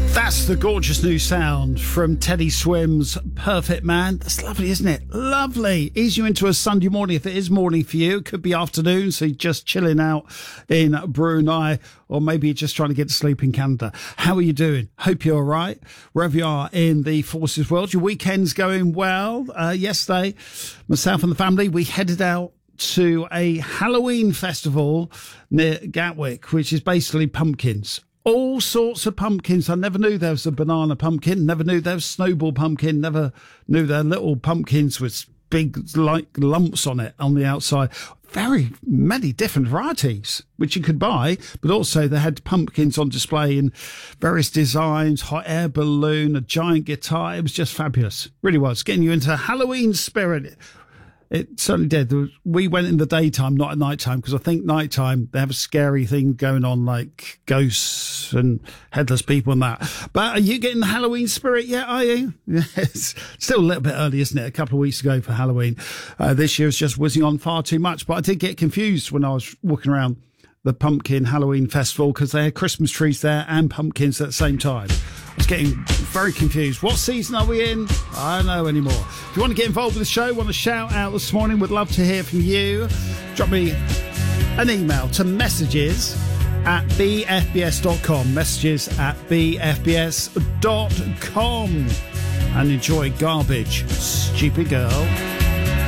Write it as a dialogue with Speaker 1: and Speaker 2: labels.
Speaker 1: That's the gorgeous new sound from Teddy Swim's Perfect Man. That's lovely, isn't it? Lovely. Ease you into a Sunday morning if it is morning for you. It could be afternoon, so you're just chilling out in Brunei, or maybe you're just trying to get to sleep in Canada. How are you doing? Hope you're all right. Wherever you are in the forces world, your weekend's going well. Yesterday, myself and the family, we headed out to a Halloween festival near Gatwick, which is basically pumpkins. All sorts of pumpkins. I never knew there was a banana pumpkin. Never knew there was snowball pumpkin. Never knew there were little pumpkins with big, like, lumps on it on the outside. Very many different varieties, which you could buy, but also they had pumpkins on display in various designs, hot air balloon, a giant guitar. It was just fabulous. Really was. Getting you into Halloween spirit. It certainly did. We went in the daytime, not at nighttime, because I think nighttime they have a scary thing going on, like ghosts and headless people and that. But are you getting the Halloween spirit yet, are you? It's still a little bit early, isn't it? A couple of weeks ago for Halloween. This year was just whizzing on far too much. But I did get confused when I was walking around the Pumpkin Halloween Festival because they had Christmas trees there and pumpkins at the same time. I was getting very confused. What season are we in? I don't know anymore. If you want to get involved with the show, want to shout out this morning, would love to hear from you. Drop me an email to messages@bfbs.com. Messages@bfbs.com. And enjoy Garbage, Stupid Girl.